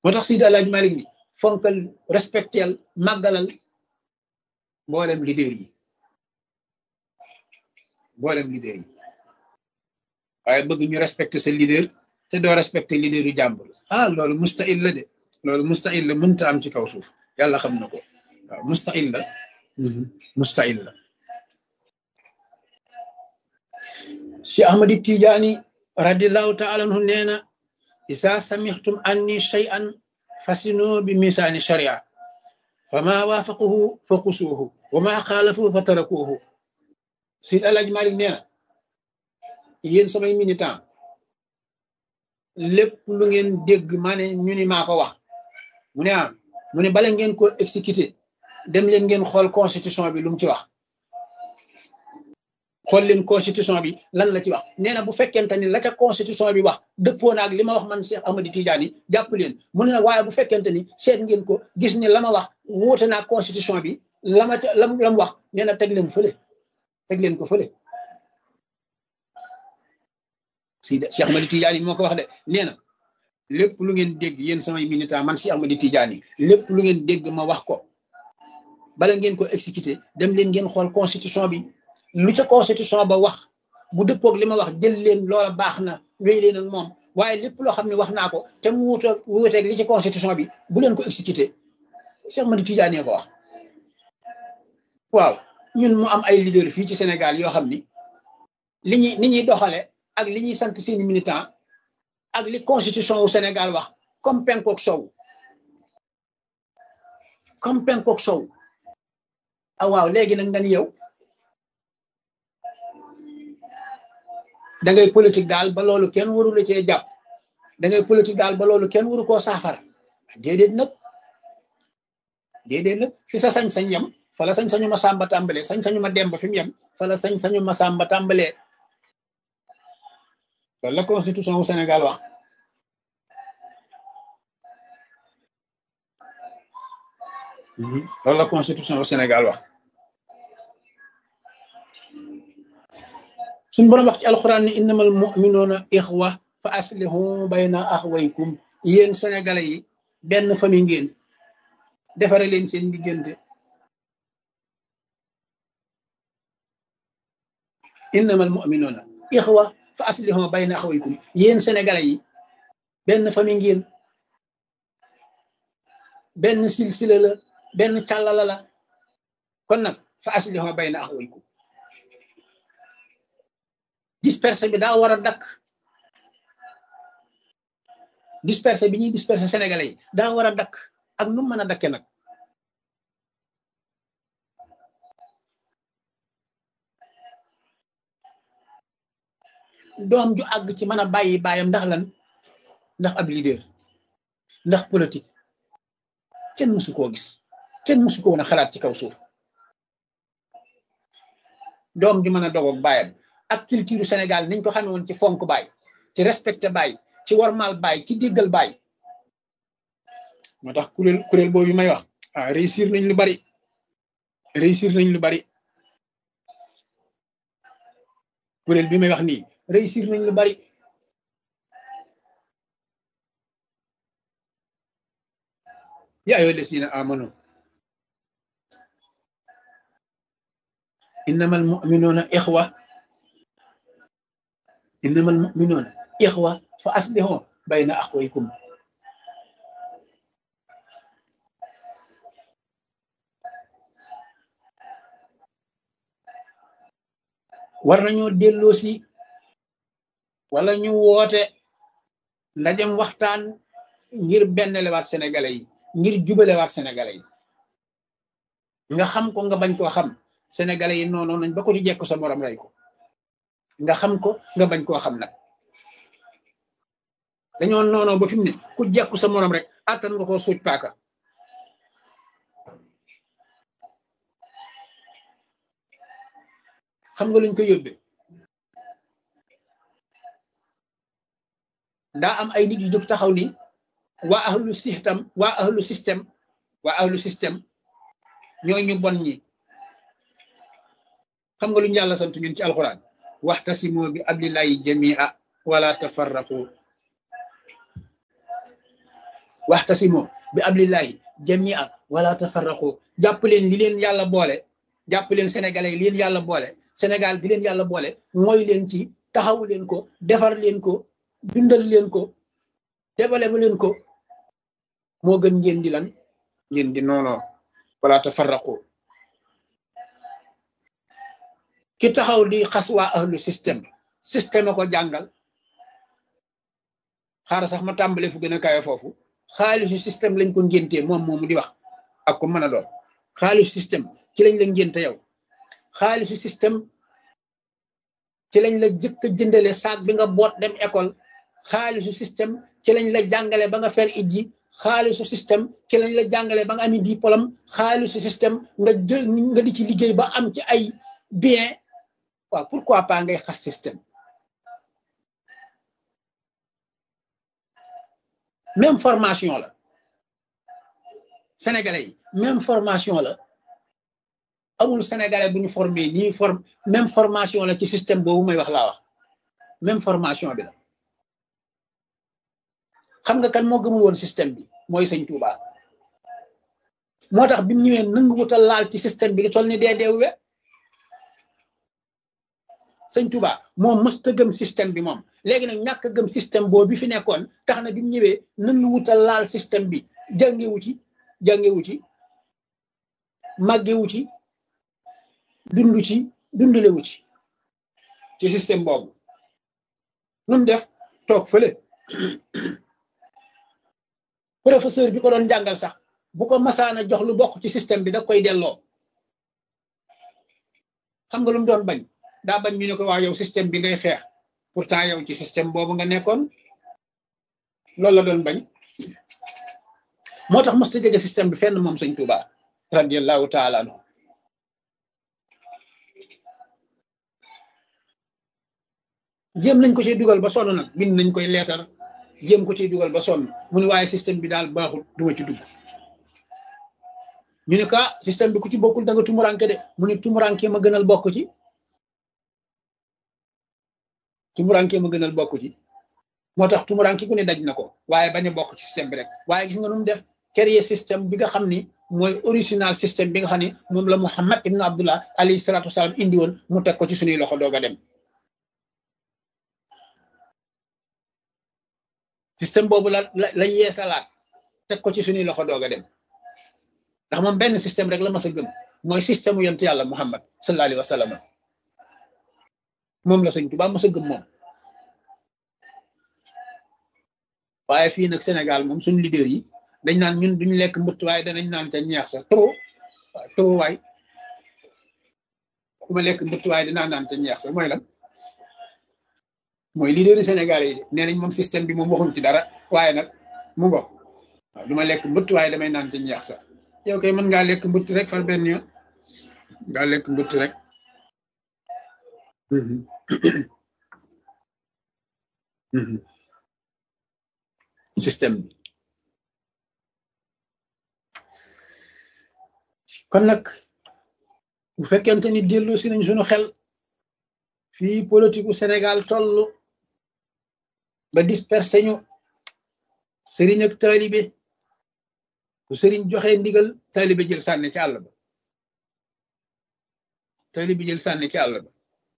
moo tax Seydi Alaaji Malik ni fonkal respectel màggalal mboolem leader yi waaye bëgg ñu respecté sa leader te doo respecté leader yu jàmbur loolu mustahil la de loolu mustahil la mënta am ci kaw suuf yàlla xam na ko waaw mustahil la mustahil la Cheikh Ahmadi Tijaani radiallahu taala anhu nee na isa samixtum anni shay'an fasinu bi misaani sharia fa ma waafaquhu fa xusuuhu wa ma xaalafuhu fa tarakuuhu Seydi Alaaji Malik nee na yéen samay militant lépp lu ngeen dégg maa ne ñu ni maa ko wax mu ne bala ngeen ko exécuter dem leen ngeen xool constitution bi lu mu ci wax xool leen constitution bi lan la ci wax nee na bu fekkente ni la ca constitution bi wax dëppoo na ak li ma wax man Cheikh Ahmadi Tidiane jàpp leen mu ne nag waaye bu fekkente ni seet ngeen ko gis ni la ma wax wuute naa constitution bi la mu wax nee na teg leen ko fële si Cheikh Ahmadi Tidiane moo ko wax de nee na lépp lu ngeen dégg yéen samay militant man Cheikh Ahmadi Tidiane lépp lu ngeen dégg ma wax ko bala ngeen ko exécuter dem leen ngeen xool constitution bi lu ca constitution ba wax bu dëppoog li ma wax jël leen loola baax na wéy leen ak moom waaye lépp loo xam ne wax naa ko te mu wuuteeg li ci constitution bi bu leen ko exécuter Cheikh Ahmadi Tidiane ko wax waaw ñun mu am ay leader fii ci Sénégal yoo xam ni ni ñuy doxale ak li ñuy sant seeni militant ak li constitution wu Sénégal wax comme penkook sow waaw léegi nag nga ni yow da ngay politique daal ba loolu kenn waru la cee jàpp da ngay politique daal ba loolu kenn waru koo saafara déedéet nag fi sa sañ-sañ yem fa la sañ-sañu ma sàmba tàmbalee sañ-sañu ma demba fi mu yem fa la sañ-sañu ma sàmba tàmbalee loolu la constitution wu Sénégal wax loolu la constitution wu Sénégal wax suñu borom wax ci alxuraan ni innamal mu'minuuna ixwa fa aslihu bayna axwaykum yéen sénégalais yi benn famille ngeen defare leen seen diggante innamal mu'minuuna ixwa fa aslihu bayna axwaykum yéen sénégalais yi benn famille ngeen benn silsila la benn càllala la kon nag fa aslihu bayna axwaykum dispersé bi daa war a dakk dispersé bi ñuy dispersé sénégalais yi daa war a dakk ak nu mën a dakke nag doom ju àgg ci mën a bàyyi baayam ndax lan ndax ab leader ndax politique kenn mësu koo gis kenn mësu ko woon a xalaat ci kaw suuf doom ju mën a dogoog baayam ak culture Sénégal niñ ko xamee woon ci fonk baay ci respecté baay ci wormaal baay ci déggal baay moo tax kuréel boobu may wax réussir nañ lu bari kuréel bi may wax nii réussir nañ lu bari yaa ayyuha llazina amanu innamal mu'minuuna ixwa fa aslihu bayna axwaykum war nañoo delloosi wala ñu woote ndajem waxtaan ngir bennalewaat sénégalais yi ngir jubalewaat sénégalais yi nga xam ko nga bañ koo xam sénégalais yi noonu nañ ba ko ci jekku sa morom rey ko nga xam ko nga bañ koo xam nag dañoo noonoo ba fi mu ne ku jekku sa morom rek attan nga koo suuj paaka xam nga luñ ko yóbbe daa am ay nit yu jóg taxaw ni waa ahlu système ñooy ñu bon ñi xam nga luñ yàlla sant ñun ci alxuraan waxtasimu bi hablillahi jamia wala tafarraqu waxtasimu bi ablillahi jamia wala tafarraqu jàpp leen li leen yàlla boole jàpp leen sénégalais yi li leen yàlla boole Sénégal gi leen yàlla boole mooy leen ci taxawu leen ko defar leen ko dundal leen ko développé leen ko moo gën ngeen di lan ngeen di noonoo wala tafarraqu ki taxaw di xas waa ahlu système ko jàngal xaaral sax ma tàmbale fu gën a kawe foofu xaalisu système lañ ko ngéntee moom moomu di wax ak ko mën a doon xaalisu système ci lañ la ngénte yow xaalisu système ci lañ la jëkk a jëndale saak bi nga boot dem école xaalisu système ci lañ la jàngale ba nga fer ijji xaalisu système ci lañ la jàngale ba nga ami diplôme xaalisu système nga jël nga di ci liggéey ba am ci ay bien waaw pourquoi pas ngay xas système même formation la sénégalais yi même formation la amul sénégalais bu ñu formé nii même formation la ci système boobu may wax laa wax même formation bi la xam nga kan moo gëmul woon système bi mooy sëñ Touba moo tax bi mu ñëwee nangu wutal laal ci système bi lu toll ni deewwe sëñ Touba moom mësta gëm système bi moom léegi nag ñàkk gëm système boobu bi fi nekkoon tax na bi mu ñëwee nangu wutal laal système bi jàngewu ci màggewu ci dundu ci dundulewu ci système boobu nun def toog fële professeur bi ko doon jàngal sax bu ko masaana jox lu bokk ci système bi da koy delloo xam nga lu mu doon bañ daa bañ ñu ne ko waa yow système bi ngay xeex pourtant yow ci système boobu nga nekkoon loolu la doon bañ moo tax mosta jege système bi fenn moom sëñ Touba radiyallahu taala anhu jéem nañ ko ci dugal ba sonn nag bind nañ koy leetar jéem ko ci dugal ba sonn mu ne waaye système bi daal baaxul duma ci dugg ñu ne ka système bi ku ci bokkul da nga tumuranke de mu ne tumuranke ma gënal bokk ci tumuranke ma gënal bokk ci moo tax tumuranke ku ne daj na ko waaye bañ a bokk ci système bi rek waaye gis nga nu mu def créer système bi nga xam ni mooy original système bi nga xam ni moom la Muhammad ibn Abdullah alayhi salaatu wasalaam indi woon mu teg ko ci suñuy loxo doog a dem système boobu la yeesalaat teg ko ci suñuy loxo doog a dem ndax moom benn système rek la mas a gëm mooy système yonent yàlla Muhammad sallallahu alayhi wa sallam moom la sëñ Tuubaa mas a gëm moom waaye fii nag Sénégal moom suñu leader yi dañ naan ñun duñ lekk mbëtt waaye danañ naan ca ñeex sa trop waay ku ma lekk mbëtt waaye dinaa naan ca ñeex sa mooy lan mooy leader yi Sénégal yi nee nañ moom système bi moom waxuñ ci dara waaye nag mu ngo waaw du ma lekk mbëtt waaye damay naan ca ñeex sa yow kay mën ngaa lekk mbëtt rek far benn yoon ngaa lekk mbëtt rek système bi kon nag bu fekkente ni dellu si nañ suñu xel fii politique u Sénégal toll ba dispersé ñu sëriñ ak taalibe bu sëriñ joxe ndigal taalibe jël sànni ci àll ba taalibe jël sànni ci àll ba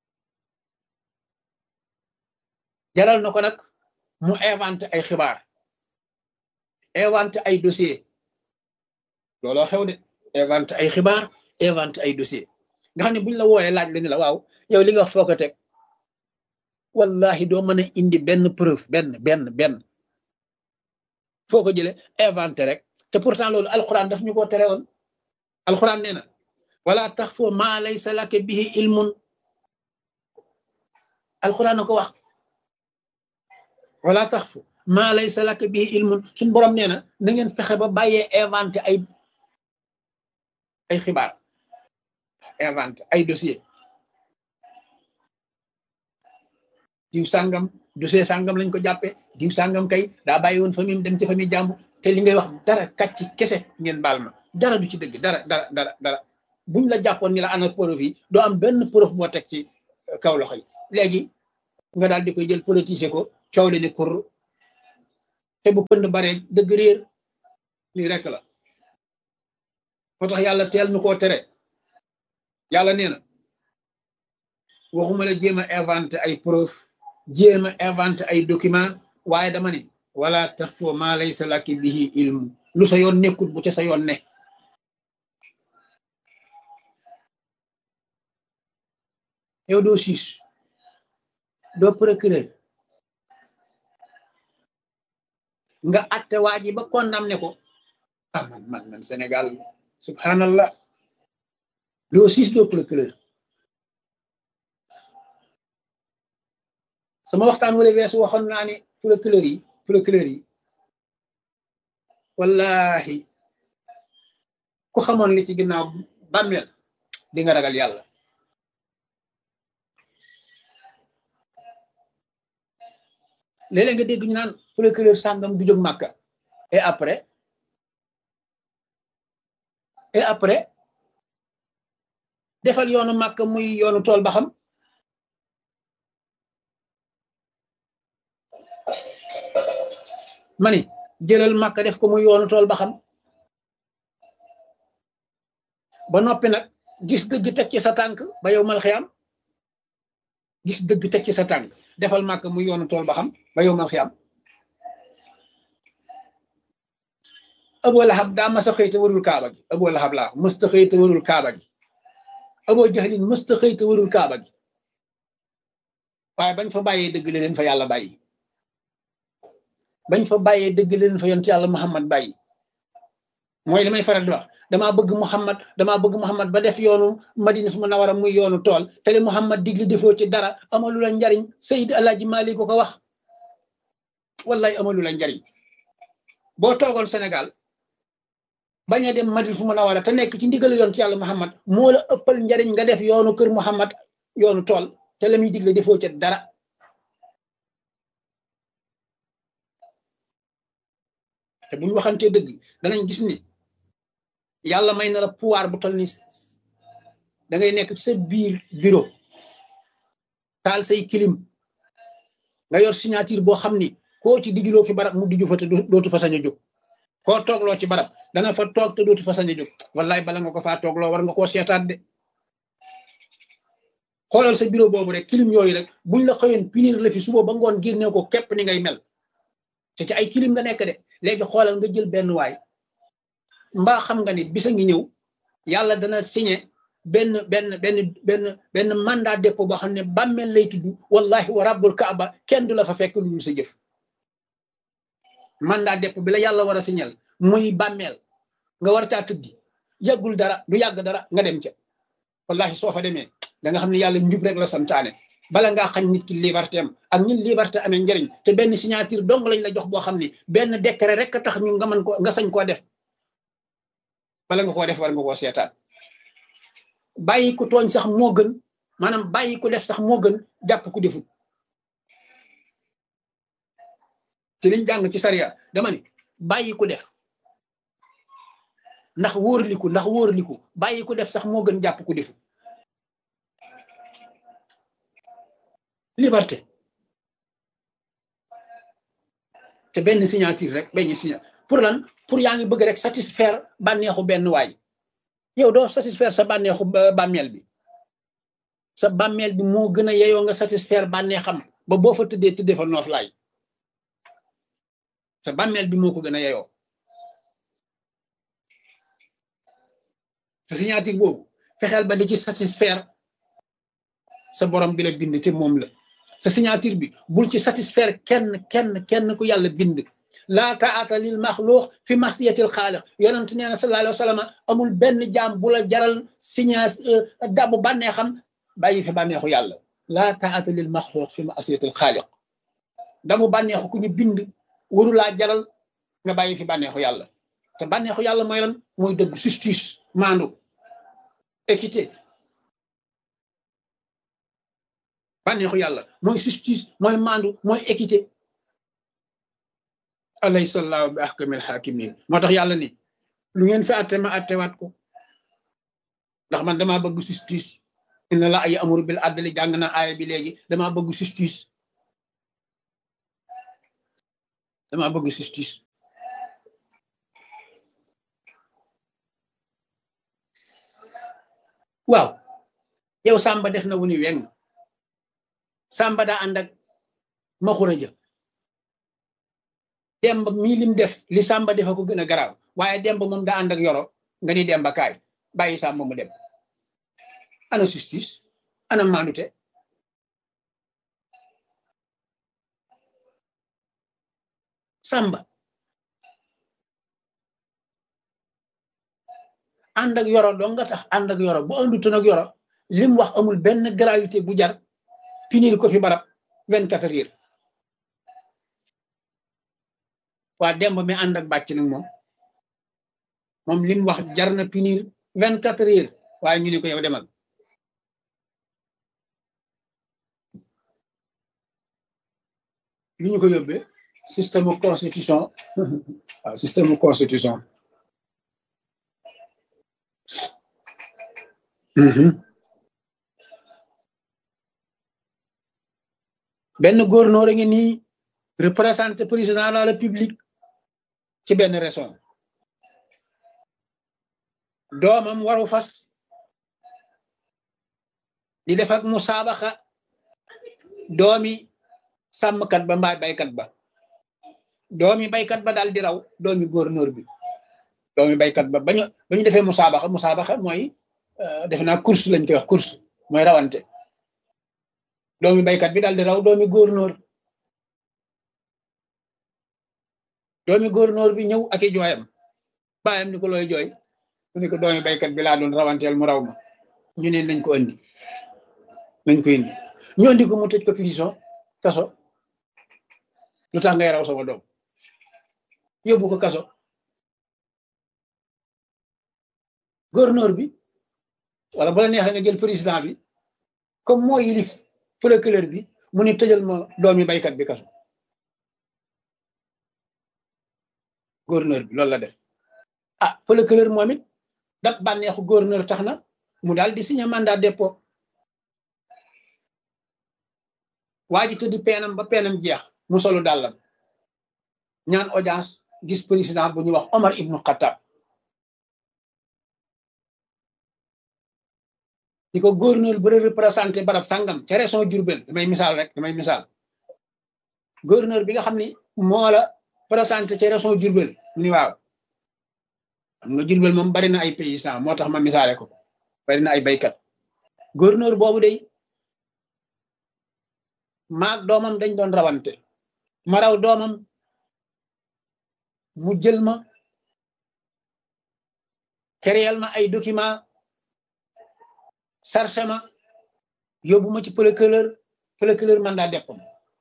jaral na ko nag mu inventé ay xibaar inventé ay dossier looloo xew de inventé ay xibaar inventé ay dossier nga xam ne buñ la wooyee laaj la ni la waaw yow li nga wax foo ko teg wallahi doo mën a indi benn preuve benn foo ko jëlee inventé rek te pourtant loolu alquran daf ñu ko tere woon alquran nee na wala taxfu maa laysa laka bihi ilmun alquran na ko wax wala taxfu maa laysa laka bihi ilmun suñ borom nee na na ngeen fexe ba bàyyee inventé ay xibaar inventé ay dossier diw sàngam dossier sàngam lañ ko jàppee diw sàngam kay daa bàyyi woon famille dem ci famille jàmbu te li ngay wax dara kàcc kese ngeen baal ma dara du ci dëgg dara buñ la jàppoon ni la ana preuve yi doo am benn preuve boo teg ci kaw loxo yi léegi nga daal di koy jël politiser ko coow li ni kur te bu pënd bare dëgg réer lii rek la moo tax yàlla teel nu koo tere yàlla nee na waxuma la jéem a inventé ay preuve jéem a inventé ay document waaye dama ne wala taqfu ma laysa laki bihi ilmu lu sa yoon nekkut bu ca sa yoon ne yow doo siis doo procureur nga atte waa ji ba condamné ko ah man Sénégal subhanallah doo siis doo procureur sama waxtaan wala weesu waxoon naa ni procureur yi wallahi ku xamoon li ci ginnaaw bàmmeel di nga ragal yàlla léeg-léeg nga dégg ñu naan procureur sàngam du jóg màkka et après defal yoonu màkka muy yoonu tool ba xam mani jëlal màkka def ko muy yoonu tool ba xam ba noppi nag gis dëgg teg ci sa tànk ba yow mal xiyam gis dëgg teg ci sa tànk defal màkka muy yoonu tool ba xam ba yow mal xiyam Abu Lahab daa masa xëy te warul kaaba gi Abu Lahab laa mësta xëy te warul kaaba gi Abu Jahlin mësta xëy te warul kaaba gi waaye bañ fa bàyyee dëgg leen fa yàlla bàyyi bañ fa bàyyee dëgg leen fa yonent yàlla Muhammad bàyyi mooy li may faral di wax damaa bëgg Muhammad ba def yoonu Madina fu Munawwara muy yoonu tool te li Muhammad digli defoo ci dara amalu la njariñ Seydi Alaaji Maalik ko wax wallahi amalu la njariñ boo toogoon Sénégal bañ a dem Madina fu Munawwara te nekk ci ndigal yonent yàlla Muhammad moo la ëppal njariñ nga def yoonu kër Muhammad yoonu tool te la muy digle defoo ci dara te buñ waxantee dëgg danañ gis ni yàlla may na la pouvoir bu toll ni da ngay nekk ci sa biir bureau taal say kilim nga yor signature boo xam ni koo ci digiloo fi barab mu diju fa te dootu fa sañ a jóg koo toogloo ci barab dana fa toog te dootu fa sañ a jóg wallaay bala nga ko faa toogloo war nga koo seetaat de xoolal sa bureau boobu rek kilim yooyu rek buñ la xëyoon punir la fi suba ba ngoon génnee ko képp ni ngay mel te ci ay kilim nga nekk de léegi xoolal nga jël benn waay mbaa xam nga ni bisa ngi ñëw yàlla dana signé benn mandat dépôt boo xam ne bàmmeel lay tudd wallahi wa rabbul kaaba kenn du la fa fekk lu dul sa jëf mandat dépôt bi la yàlla war a signal muy bàmmeel nga war caa tëddi yàggul dara du yàgg dara nga dem ca wallahi soo fa demee da nga xam ne yàlla njub rek la santaane bala ngaa xañ nit ki liberté am ak ñun liberté amee njëriñ te benn signature dong lañ la jox boo xam ne benn décret rek tax ñu nga mën ko nga sañ koo def bala nga koo def war nga koo seetaan bàyyi ko tooñ sax moo gën maanaam bàyyi ko def sax moo gën jàpp ku defut ci liñ jàng ci sariya dama ne bàyyi ko def ndax wóorliku bàyyi ko def sax moo gën jàpp ku defut liberté te benn signature rek benn signature pour lan pour yaa ngi bëgg rek satisfaire bànneexu benn waay yow doo satisfaire sa bànneexu bàmmeel bi sa bàmmeel bi moo gën a yeyoo nga satisfaire bànneexam ba boo fa tëddee fa noof laay sa bàmmeel bi moo ko gën a yeyoo sa signature boobu fexeel ba di ci satisfaire sa borom bi la bind te moom la sa signature bi bul ci satisfaire kenn ku yàlla bind laa taata lil maxluux fi marsiyatil xaaliq yonent nee na sallallahu alayhi wa sallam amul benn jaam bu la jaral signa dabu bànneexam bàyyi fi bànneexu yàlla laa taata lil maxluux fi marsiyatil xaaliq dabu bànneexu ku ñu bind waru laa jaral nga bàyyi fi bànneexu yàlla te bànneexu yàlla mooy lan mooy dëgg justice maandu équité bànneexu yàlla mooy justice mooy maandu mooy équité alaysa llaahu bi ahkamil haakimiin moo tax yàlla ni lu ngeen fi atte ma attewaat ko ndax man damaa bëgg justice inna la ay amuru bil adli jàng na aaya bi léegi damaa bëgg justice waaw yow Samba def na wu ni weng Samba daa ànd ak ma xuraja Demba mii lim def li Samba defa ko gën a garaaw waaye Demba moom daa ànd ak Yoro nga ni Demba kaay bàyyi Samba mu dem ana justice ana maanute Samba ànd ak Yoro doo nga tax ànd ak Yoro bu àndutoon ak Yoro lim wax amul benn gravité bu jar pinir ko fi barab 24 heures waa Demba mi ànd ak bàcc nag moom lim wax jar na pinir 24 heures waaye ñu ne ko yow demal lu ñu ko yóbbee système constitution waaw système constitution benn gouverneur a ngi nii représenté président de la République ci benn région doomam waru fas di def ak musaabaxa doomi sàmmkat ba mbaa baykat ba doomi baykat ba daal di raw doomi gouverneur bi doomi baykat ba bañu defee musaabaxa mooy defe naa course lañ koy wax course mooy rawante doomi baykat bi daal di raw doomi gouverneur bi ñëw ak i jooyam bàyyam ni ko looy jooy mu ne ko doomi baykat bi laa doon rawanteel mu raw ma ñu ne nañ ko indi ñu indi ko mu tëj ko prison kaso lu tax ngay raw sama doom yóbbu ko kaso gouverneur bi wala bu la neexee nga jël président bi comme moo yilif procureur bi mu ni tëjal ma doomi baykat bi kaso gouverneur bi loolu la def procureur moom it dat bànneexu gouverneur tax na mu daal di signé mandat dépôt waa ji tëdd peenam ba peenam jeex mu solu dàllam ñaan audience gis président bu ñuy wax Omar ibnu Khattab di ko gouverneur bu représenté barab sàngam ca région Diourbel damay misaal gouverneur bi nga xam ni moo la présenté ca région Diourbel ni waaw xam nga Diourbel moom bari na ay paysans moo tax ma misaale ko bari na ay baykat gouverneur boobu day maag doomam dañ doon rawante ma raw doomam mu jël ma créel ma ay document sarse ma yóbbu ma ci procureur mandat dépôt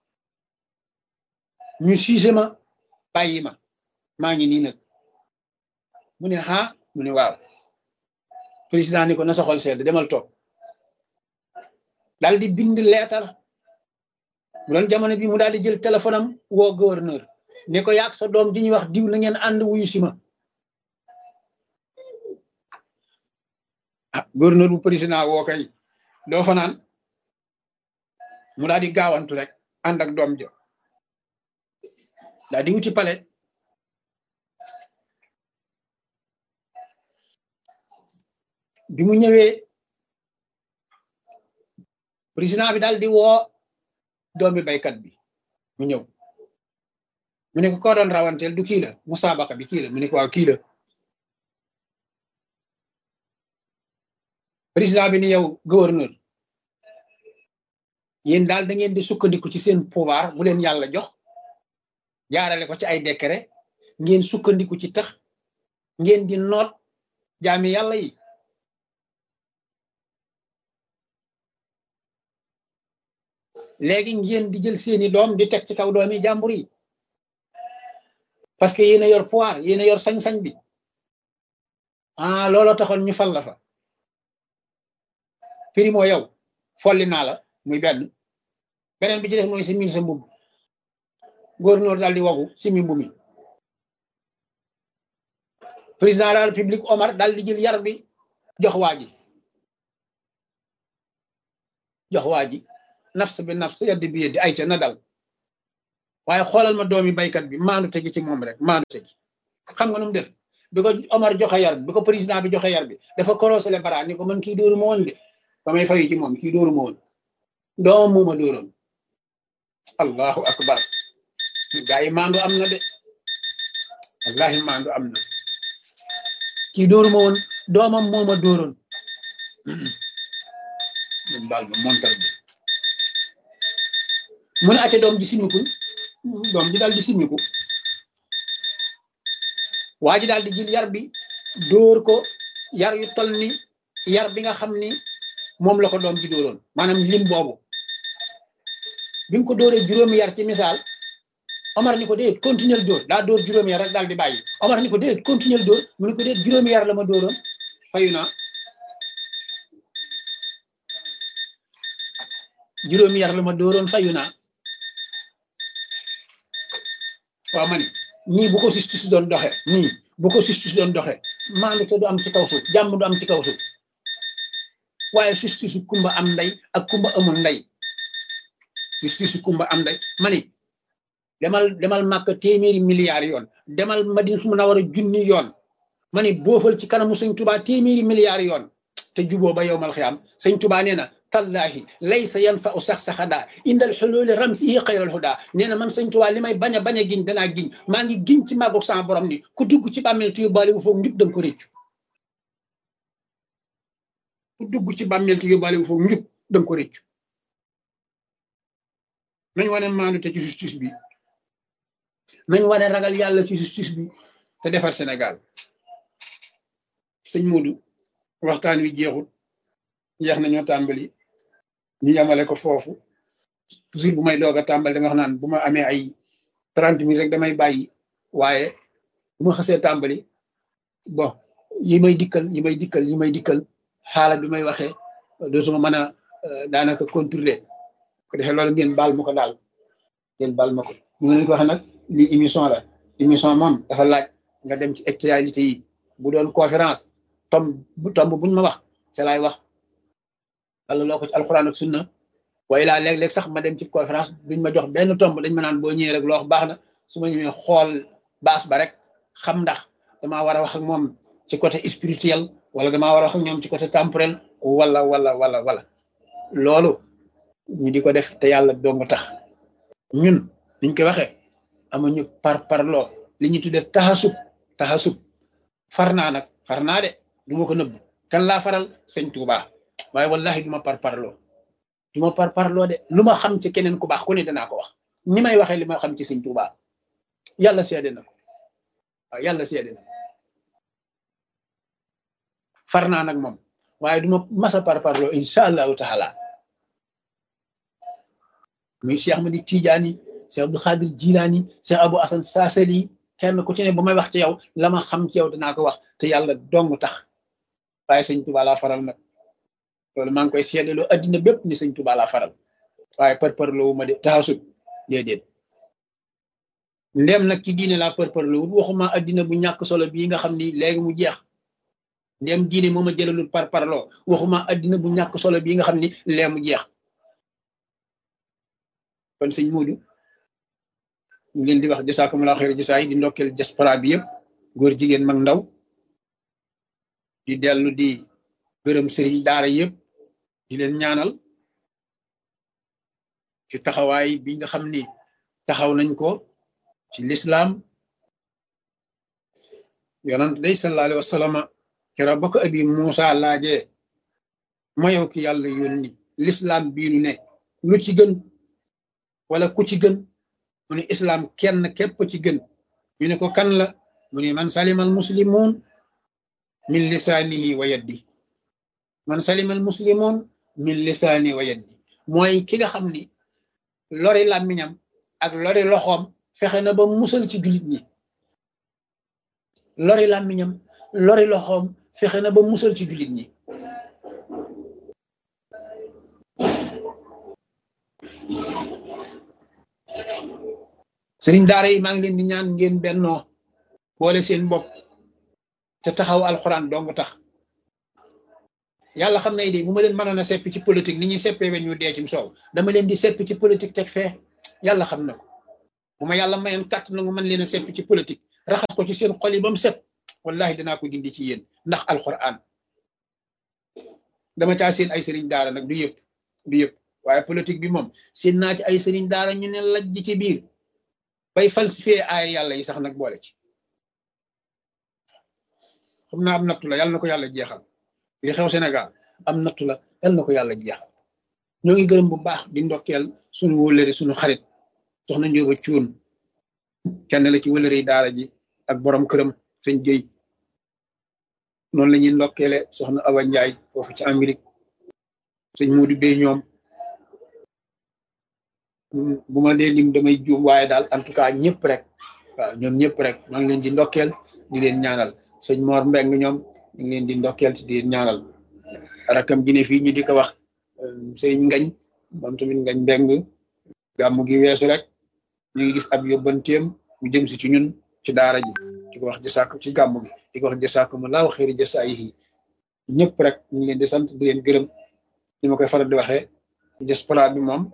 ñu siise ma bàyyi ma maa ngi nii nag mu ne mu ne waaw président ni ko na sa xol sedd demal toog daal di bind leetar bu doon jamono bi mu daal di jël téléphone am woo gouverneur ne ko yaag sa doom di ñuy wax diw na ngeen ànd wuyu si ma gouverneur bu président woo kay doo fa naan mu daal di gaawantu rek ànd ak doom jo daal di wuti palais bi mu ñëwee président bi daal di woo doomi baykat bi mu ñëw mu ne ko koo doon rawanteel du kii la musaabaqa bi kii la mu ne ko waaw kii la président bi ni yow gouverneur yéen daal da ngeen di sukkandiku ci seen pouvoir bu leen yàlla jox jaarale ko ci ay décret ngeen sukkandiku ci tax ngeen di noot jaami yàlla yi léegi ngeen di jël seeni doom di teg ci kaw doomi jàmbur yi parce que yéen a yor pouvoir yéen a yor sañ-sañ bi looloo taxoon ñu fal la fa primo yow folli naa la muy beneen bi ci def mooy si mil sa mbubb gouverneur daal di wagu si mi mbumi président de la république Omar daal di jël yar bi jox waa ji nafs bi nafs yaddi bi yeddi ay ca na dal waaye xoolal ma doomi baykat bi maandu tegi ci moom rek maandu tegi xam nga nu mu def bi ko Omar joxe yar bi ko président bi joxe yar bi dafa korosé le bara ni ko man kii dóoru ma woon de ba may fayu ci moom kii dóoru ma woon doomam moo ma dóoroon. allahu akbar gaa yi maandu am na de wallahi maandu am na kii dóoru ma woon doomam moo ma dóoroon. mun baal ma montar bi mu ne acca doom ji simikul doom ji daal di simiku waa ji daal di jël yar bi dóor ko yar yu toll ni yar bi nga xam ni moom la ko doom ji dóoroon maanaam lim boobu bi mu ko dóoree juróomi yar ci misaal Omar ni ko déet continuer dóor daa dóor juróomi yar rek daal di bàyyi Omar ni ko déet continuer dóor mu ni ko déet juróomi yar la ma dóoroon fayu naa juróomi yar la ma dóoroon fayu naa waaw ma ni ñii bu ko justice doon doxe nii bu ko justice doon doxe maandu te du am ci kaw suuf jàmm du am ci kaw suuf waaye justice kumba am ndey ak kumba amul ndey justice kumba am ndey ma ni demal màkk téeméeri milliards yoon demal Madina su mun a war a junni yoon ma ni boofal ci kanamu sëñ Tuubaa téeméeri milliards yoon te juboo ba yowmal xiyaam sëñ Tuubaa nee na tallahi laysa yanfa'u sax-saxadaa indal xuluuli ramsihi xayral hudaa nee na man sëñ Tuubaa li may bañ a giñ danaa giñ maa ngi giñ ci màggu sama borom ni ku dugg ci bàmmeel te yóbbaale wu foog njub danga ko réccu ku dugg ci bàmmeel te yóbbaale wu foog njub danga ko réccu nañ wane maandu te ci justice bi nañ wane ragal yàlla ci justice bi te defar Sénégal sëñ Modou waxtaan wi jeexul jeex nañoo tàmbali ñu yamale ko foofu toujours bu may doog a tàmbali dama wax naan bu ma amee ay 30 minutes rek damay bàyyi waaye bu ma xasee tàmbali bon yi may dikkal xaala bi may waxee dootuma mën a daanaka contrôler ko defee loolu ngeen baal ma ko daal ngeen baal ma ko ñu leen ko waxee nag lii émission la émission moom dafa laaj nga dem ci actualité yi bu doon conférence tomb buñ ma wax ca laay wax wala loo ko ci alxuraan ak sunna waaye laa léeg-léeg sax ma dem ci conférence duñ ma jox benn tomb dañ ma naan boo ñëwee rek loo wax baax na su ma ñëwee xool baas ba rek xam ndax damaa war a wax ak moom ci côté spirituel wala damaa war a wax ak ñoom ci côté temporel wala loolu ñu di ko def te yàlla dong tax ñun niñ koy waxee amuñu parloo li ñu tuddee taxasub far naa de du ma ko nëbb kan laa faral sëñ Tuubaa waaye wallahi du ma parloo de lu ma xam ci keneen ku baax ku ne danaa ko wax ni may waxee li ma xam ci sëñ Tuubaa yàlla seede na ko waaw yàlla seede na far naa nag moom waaye du ma masa parloo incha allahu taala muy Cheikh Ahmadi Tidiane Cheikh Abdou Khadir Jilaani Cheikh Abou Hassan Saasali kenn ku ci ne ba may wax ci yow la ma xam ci yow danaa ko wax te yàlla dong tax waaye sëñ Tuubaa laa faral nag loolu maa ngi koy seedeloo addina bépp ni sëñ Tuubaa laa faral waaye parparloo wu ma de taxasut déedéet ndem nag ci diine laa parparloo wut waxuma addina bu ñàkk solo bii nga xam ni léegi mu jeex ndem diine moo ma jëlalul parparloo waxuma addina bu ñàkk solo bii nga xam ni léegi mu jeex kon sëñ Modou ñu leen di wax jasaakumullaahu xayra jasaay di ndokkeel diaspora bi yëpp góor jigéen mag ndaw di dellu di gërëm sëriñ daara yëpp di leen ñaanal ci taxawaay bi nga xam ni taxaw nañ ko ci lislaam yonent day sallallahu alayhi wa sallam keroog ba ko abi Muusa laajee ma yow ki yàlla yónni lislaam bii nu ne lu ci gën wala ku ci gën mu ne islam kenn képp ci gën ñu ne ko kan la mu ne man salimal muslimun min lisaanihi wa yaddi man salimal muslimun min lisaanihi wa yaddi mooy ki nga xam ni lori làmmiñam ak lori loxoom fexe na ba musal ci jullit ñi lori làmmiñam lori loxoom fexe na ba musal ci jullit ñi sëriñ daara yi maa ngi leen di ñaan ngeen bennoo boole seen bopp te taxaw alxuraan dong tax yàlla xam na de bu ma leen mënoon a seppi ci politique ni ñuy seppee weñ ñu dee ci soow dama leen di seppi ci politique teg fee yàlla xam na ko bu ma yàlla mayoon kàtt na mu mën leen a seppi ci politique raxas ko ci seen xol yi ba mu set wallahi danaa ko dindi ci yéen ndax alquran dama caa seen ay sëriñ daara nag du yëpp waaye politique bi moom seen naa ci ay sëriñ daara ñu ne lajj ci biir bay falsifier ay yàlla yi sax nag boole ci xam naa am nattu la yàlla na ko yàlla jeexal li xew Sénégal am nattu la yàlla na ko yàlla jeexal ñoo ngi gërëm bu baax di ndokkeel suñu wëllëre suñu xarit soxna Njóoba Cuun kenn la ci wëllëre yi daara ji ak borom këram sëñ Géy noonu la ñuy ndokkeele soxna Awa Njaay foofu ci Amérique sëñ Muudu Bey ñoom bu ma dee lim damay juum waaye daal en tout cas ñëpp rek waaw ñoom ñëpp rek maa ngi leen di ndokkeel di leen ñaanal sëñ Mor Mbeng ñoom ñu ngi leen di ndokkeel di leen ñaanal rakam ji ne fii ñu di ko wax sëriñ Ngañ moom tamit Ngañ Mbeng gàmmu gi weesu rek ñu ngi gis ab yóbbanteem mu jëm si ci ñun ci daara ji di ko wax jësaak ci gàmmu gi di ko wax jësaakumulaahu xayri jasaayihi ñëpp rek ñu ngi leen di sant di leen gërëm ni ma koy faral di waxee diaspora bi moom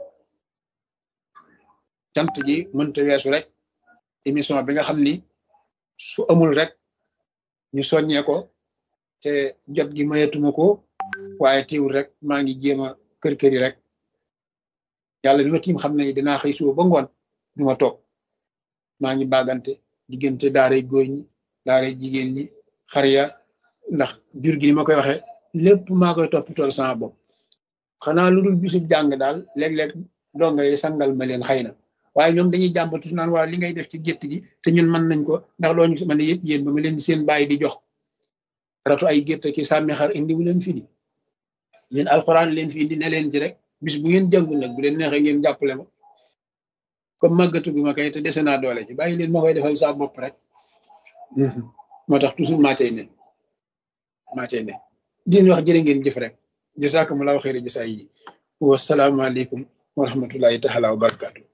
cant ji mënta weesu rek émission bi nga xam ni su amul rek ñu soññee ko te jot gi mayetuma ko waaye teewul rek maa ngi jéem a kër-këri rek yàlla bi ma tiim xam ne dinaa xëy suba ba ngoon du ma toog maa ngi bàggante diggante daaray góor ñi daaray jigéen ñi xar ya ndax jur gi ni ma koy waxee lépp maa koy toppatool sama bopp xanaa lu dul bisub jàng daal léeg-léeg donga yi sangal ma leen xëy na waaye ñoom dañuy jàmbatu naan waa li ngay def ci gétt gi te ñun mën nañ ko ndax loo ñu mën a yëpp yéen ba ma leen seen bàyyi di jox ratu ay gétt ki sàmmi xar indi wu leen fi di yéen alxuraan leen fi indi ne leen ci rek bis bu ngeen jàngul nag bu leen neexee ngeen jàppale ma comme màggatu bi ma kay te dese naa doole ci bàyyi leen ma koy defal saa bopp rek moo tax toujours maa cay ne din wax jërë ngeen jëf rek jasaakumullaahu xayra jasaa yi wasalaamaaleykum wa rahmatullahi taala wa barakaatu